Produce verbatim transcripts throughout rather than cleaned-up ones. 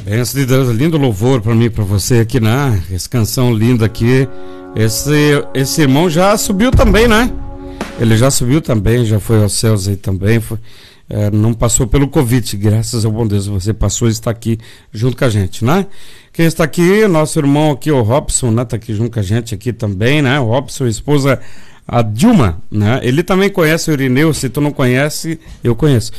Benção de Deus, lindo louvor para mim, para você aqui, né? Essa canção linda aqui. Esse, esse irmão já subiu também, né? Ele já subiu também, já foi aos céus aí também. Foi, é, não passou pelo Covid, graças ao bom Deus. Você passou e está aqui junto com a gente, né? Quem está aqui, nosso irmão aqui, o Robson, né? Está aqui junto com a gente aqui também, né? O Robson, esposa, a Dilma, né? Ele também conhece o Irineu. Se tu não conhece, eu conheço.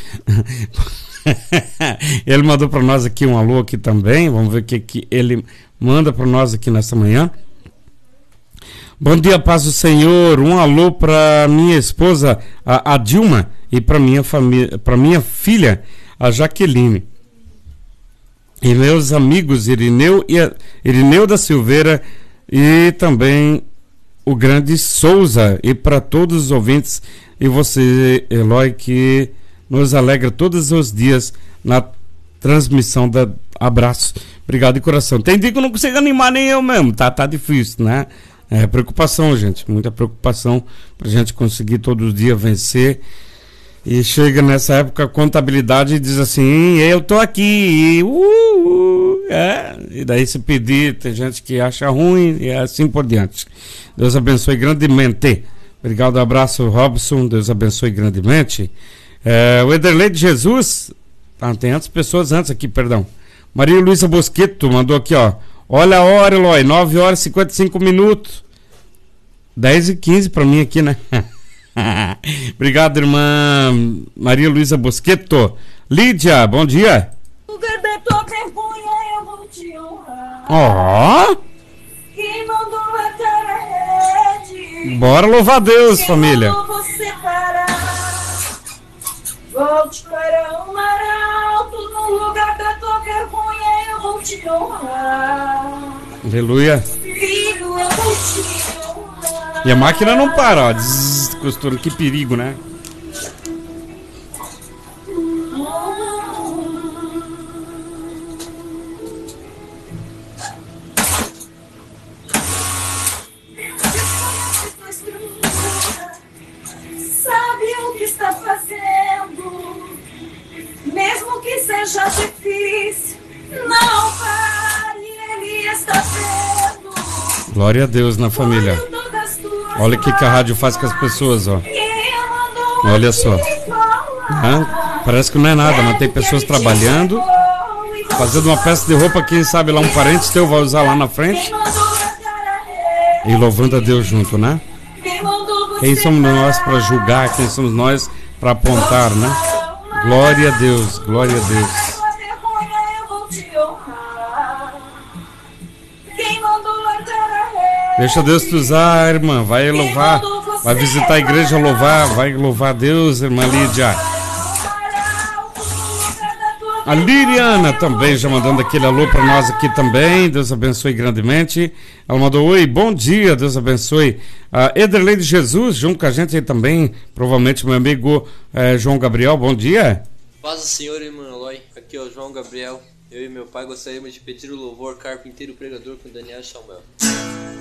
Ele mandou para nós aqui um alô aqui também. Vamos ver o que, que ele manda para nós aqui nesta manhã. Bom dia, paz do Senhor. Um alô para minha esposa, a, a Dilma, e para minha família, para minha filha, a Jaqueline. E meus amigos Irineu e a, Irineu da Silveira e também o grande Souza, e para todos os ouvintes e você, Eloy, que nos alegra todos os dias na transmissão da abraço. Obrigado de coração. Tem dia que eu não consigo animar nem eu mesmo, tá, tá difícil, né? É preocupação, gente, muita preocupação pra gente conseguir todos os dias vencer. E chega nessa época a contabilidade e diz assim, eu tô aqui, e, uh, uh, é. E daí se pedir, tem gente que acha ruim e assim por diante. Deus abençoe grandemente. Obrigado, abraço, Robson, Deus abençoe grandemente. É, o Ederlei de Jesus, ah, tem outras pessoas antes aqui, perdão. Maria Luísa Bosqueto mandou aqui, ó. Olha a hora, Eloy, nove horas e cinquenta e cinco minutos. dez e quinze pra mim aqui, né? Obrigado, irmã Maria Luísa Bosqueto. Lídia, bom dia. Ó. Oh. Bora louvar a Deus, família. Volte para o mar alto, no lugar da tua vergonha eu vou te honrar. Aleluia. Filho, eu vou te honrar. E a máquina não para, ó. Zzz, costura, que perigo, né? Sabe o que está fazendo, mesmo que seja difícil, não pare, ele está vendo. Glória a Deus na família. Olha o que, que a rádio faz com as pessoas, ó. Olha só. Ah, parece que não é nada, mas tem pessoas trabalhando, fazendo uma peça de roupa, quem sabe lá um parente teu vai usar lá na frente, e louvando a Deus junto, né? Quem somos nós para julgar? Quem somos nós para apontar, né? Glória a Deus, glória a Deus. Deixa Deus te usar, irmã. Vai louvar, vai visitar a igreja, louvar, vai louvar a Deus, irmã Lídia. A Liriana também já mandando aquele alô para nós aqui também. Deus abençoe grandemente. Ela mandou oi, bom dia, Deus abençoe. A Ederlei de Jesus, junto com a gente aí também, provavelmente meu amigo eh, João Gabriel, bom dia. Paz do Senhor, irmão Eloy. Aqui é o João Gabriel. Eu e meu pai gostaríamos de pedir o louvor Carpinteiro Pregador com Daniel Samuel.